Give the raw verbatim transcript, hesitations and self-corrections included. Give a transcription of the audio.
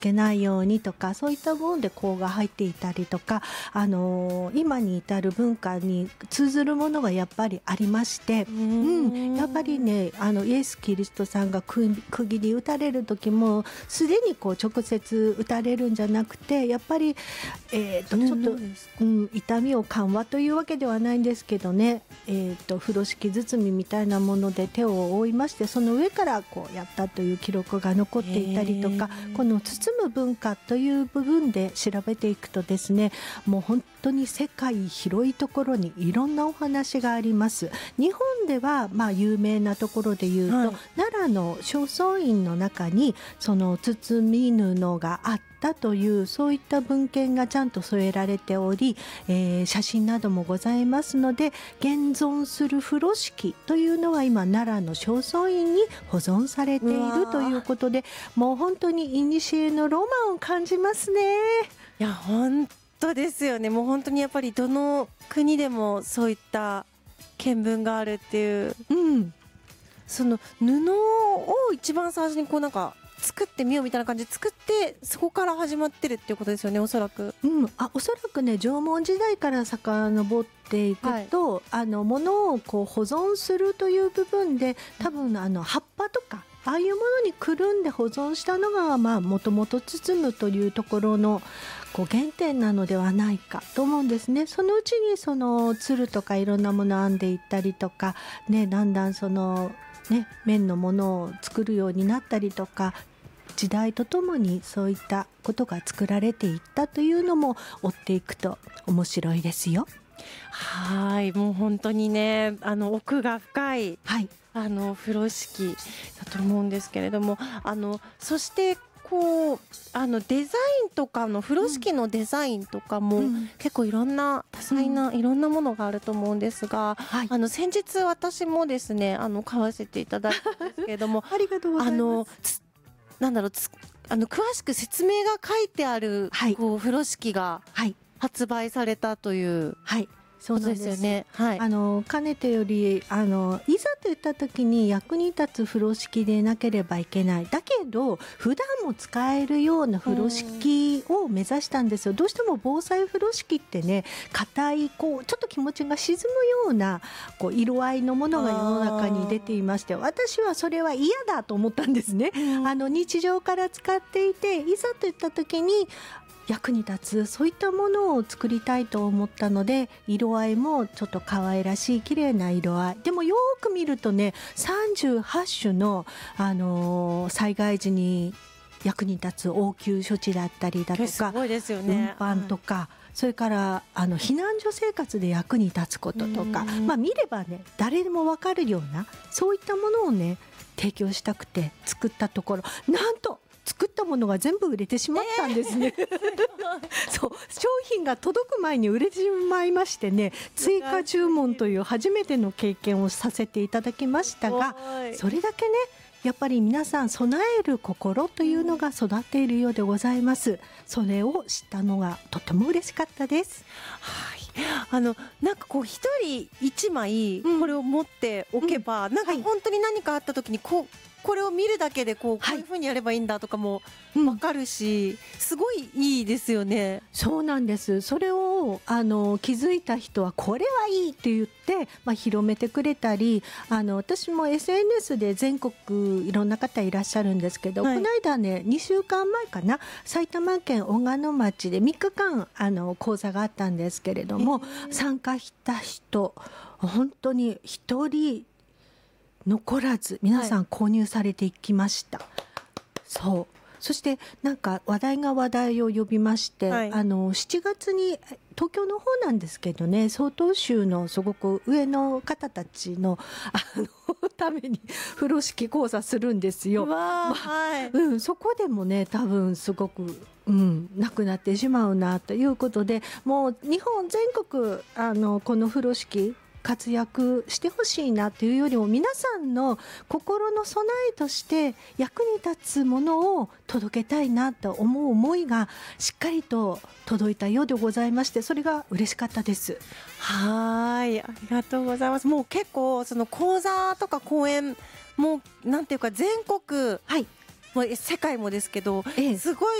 けないようにとか、そういったもので香が入っていたりとか、あのー、今に至る文化に通ずるものがやっぱりありまして、うん、やっぱりね、あのイエス・キリストさんがく釘に打たれる時もすでにこう直接打たれるんじゃなくて、やっぱり、えー、とちょっと、うん、痛みを緩和というわけではないんですけどね、えー、と風呂敷包みみたいなもので手を覆いまして、その上からこうやったという記録が残っていたりとか、この包む文化という部分で調べていくとですね、もう本当に世界広いところにいろんなお話があります。日本ではまあ有名なところでいうと、はい、奈良の正倉院の中にその包み布があったという、そういった文献がちゃんと添えられており、えー、写真などもございますので、現存する風呂敷というのは今奈良の正倉院に保存されているということで、もう本当に古のロマンを感じますね。 いや本当ですよね。もう本当にやっぱりどの国でもそういった見聞があるっていう、うん、その布を一番最初にこうなんか作ってみようみたいな感じで作って、そこから始まってるっていうことですよね、おそらく。 うん、あおそらくね、縄文時代から遡っていくと、はい、あの物をこう保存するという部分で、多分あの葉っぱとかああいうものにくるんで保存したのがもともと包むというところのこう原点なのではないかと思うんですね。そのうちにその鶴とかいろんなものを編んでいったりとか、ね、だんだんその、ね、綿のものを作るようになったりとか、時代とともにそういったことが作られていったというのも追っていくと面白いですよ。 はい、もう本当にね、あの奥が深い、 はい、 あの風呂敷だと思うんですけれども、あのそしてこうあのデザインとかの風呂敷のデザインとかも、うん、結構いろんな多彩な、うん、いろんなものがあると思うんですが、はい、あの先日私もですね、あの買わせていただいたんですけれどもありがとうございます。あのなんだろうつあの詳しく説明が書いてある、はい、こう風呂敷が発売されたという、 はい、そうなんですよね。 はい、 あのかねてよりあのいざといった時に役に立つ風呂敷でなければいけない。だけど普段も使えるような風呂敷を目指したんですよ。どうしても防災風呂敷ってね、硬いこうちょっと気持ちが沈むようなこう色合いのものが世の中に出ていまして、私はそれは嫌だと思ったんですね。あの日常から使っていて、いざといった時に役に立つ、そういったものを作りたいと思ったので、色合いもちょっと可愛らしい綺麗な色合いでも、よく見るとね、さんじゅうはち種の、あのー、災害時に役に立つ応急処置だったりだとか、 すごいですよね、 運搬とか、はい、それからあの避難所生活で役に立つこととか、まあ、見ればね誰でも分かるようなそういったものをね提供したくて作ったところ、なんと作ったものが全部売れてしまったんですね、えー、そう商品が届く前に売れてしまいましてね、追加注文という初めての経験をさせていただきましたが、それだけねやっぱり皆さん備える心というのが育っているようでございます。それを知ったのがとても嬉しかったです。 はい、あのなんかこう一人一枚これを持っておけば、うん、なんか本当に何かあった時にこうこれを見るだけでこう、こういう風にやればいいんだとかも分かるし、うん、すごいいいですよね。 そうなんです。それをあの気づいた人はこれはいいって言って、まあ、広めてくれたり、あの私も エスエヌエス で全国いろんな方いらっしゃるんですけど、はい、この間ねにしゅうかんまえかな、埼玉県小鹿野町でみっかかんあの講座があったんですけれども、参加した人本当に一人残らず皆さん購入されていきました、はい、そうそしてなんか話題が話題を呼びまして、はい、あのしちがつに東京の方なんですけどね、曹洞宗のすごく上の方たちのあのために風呂敷講座するんですよ。まあはいうん、そこでもね多分すごく、うん、なくなってしまうなということで、もう日本全国あのこの風呂敷活躍してほしいなというよりも、皆さんの心の備えとして役に立つものを届けたいなと思う思いがしっかりと届いたようでございまして、それが嬉しかったです。 はい、ありがとうございます。もう結構その講座とか講演もなんていうか全国、はい、もう世界もですけど、ええ、すご